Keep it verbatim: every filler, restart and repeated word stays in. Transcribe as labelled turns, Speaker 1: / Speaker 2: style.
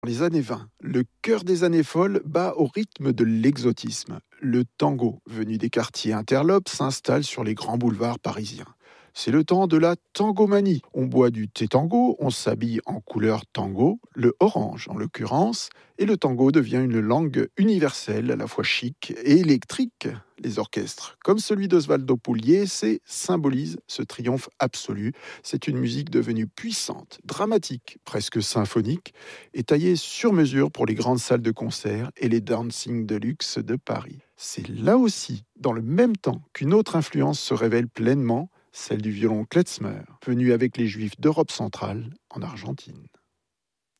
Speaker 1: Dans les années vingt, le cœur des années folles bat au rythme de l'exotisme. Le tango, venu des quartiers interlopes, s'installe sur les grands boulevards parisiens. C'est le temps de la tangomanie. On boit du thé tango, on s'habille en couleur tango, le orange en l'occurrence, et le tango devient une langue universelle, à la fois chic et électrique. Les orchestres, comme celui d'Osvaldo Pugliese, symbolisent ce triomphe absolu. C'est une musique devenue puissante, dramatique, presque symphonique, et taillée sur mesure pour les grandes salles de concert et les dancing de luxe de Paris. C'est là aussi, dans le même temps, qu'une autre influence se révèle pleinement, celle du violon klezmer, venu avec les Juifs d'Europe centrale en Argentine.